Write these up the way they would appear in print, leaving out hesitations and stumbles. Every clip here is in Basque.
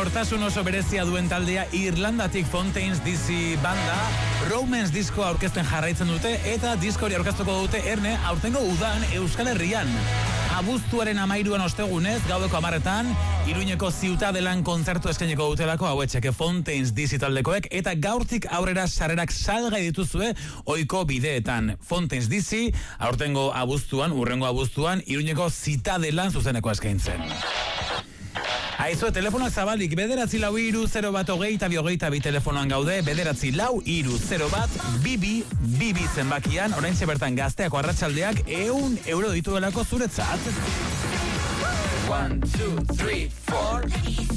nortasun oso berezia duen taldea Irlandatik Fontaines DC banda, Romance diskoa aurkezten jarraitzen dute eta disko hori aurkeztuko dute erne aurtengo udan Euskal Herrian. Abuztuaren 13an ostegunez, gaueko 10etan, Iruñeko Ziutadelan kontzertu eskainiko dutelako hauetxeke Fontaines DC taldekoek eta gaurtik aurrera sarrerak salgai dituzue ohiko bideetan. Fontaines DC aurtengo abuztuan, urrengo abuztuan, Iruñeko Ziutadelan zuzeneko eskaintzen. Aizue, telefonoak zabalik, 943-012-22 telefonoan gaude, 943-012-22 zenbakian, oraintxe bertan Gazteako arratsaldeak €100 dituelako zuretzat. 1, 2, 3, 4...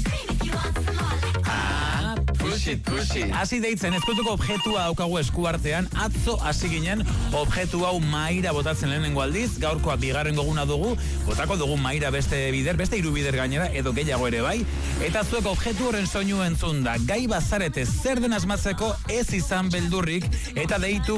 Push it. Hasi deitzen, ezkutuko objektua daukagu eskuartean, atzo hasi ginen objektu hau maira botatzen lehenengo aldiz, gaurkoa bigarren goguna dugu, botako dugu maira beste 3 bider gainera, edo gehiago ere bai, eta zuek objektu horren soinu entzun da, gai bazarete zer den asmatzeko ez izan beldurrik, eta deitu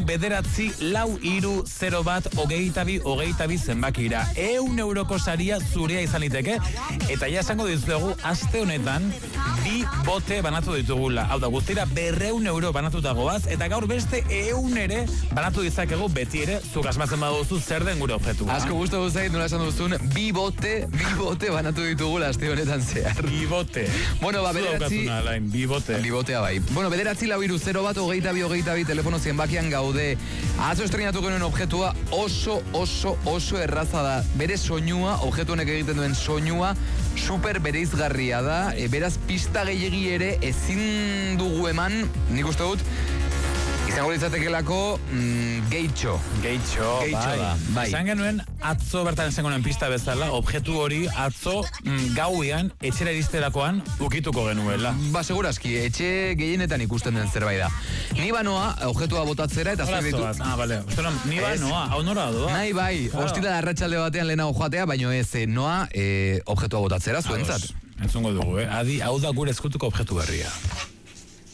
943-012-22 zenbakira. €100 saria zurea izan liteke, eta ja esango dizuegu, aste honetan, 2 bote banatu ditugula. Hau da, guztira €200 banatuta goaz, eta gaur beste 100 ere banatu dizakegu beti ere, zuk asmatzen baduzu zer den gure objektua. Asko gustu guztait, nola esan duzun, 2 bote banatu ditugula aste honetan zehar. 2 bote. Bueno, bederatzi... 2 bote. 2 botea bai. Bueno, 943-012-22 telefono zenbakian gaude. Atzo estrenatu genuen objektua oso erraza da. Bere soinua, objektu honek egiten duen soinua, super bereizgarria da. Beraz, pista gehiegi ere ezin dugu eman, nik uste dut, izango litzatekelako gehitxo da. Bai. Esan genuen, atzo bertan esango nuen pista bezala, objektu hori atzo gauean, etxera iristerakoan, ukituko genuela. Ba, segurazki, etxe gehienetan ikusten den zerbait da. Ni banoa, objektua botatzera, eta zuek ditu... Bale. Ni banoa, hau nora doa. Nahi bai, hostila arratsalde batean lehenago joatea, baino ez, noa objektua botatzera, zuentzat. Entzungo dugu, Adi, hau da gure eskutuko objektu berria.